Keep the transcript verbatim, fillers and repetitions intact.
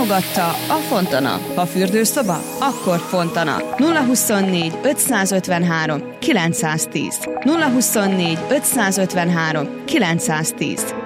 Támogatta a Fontana. Ha fürdőszoba, akkor Fontana. nulla huszonnégy ötszázötvenhárom kilencszáztíz nulla huszonnégy ötszázötvenhárom kilencszáztíz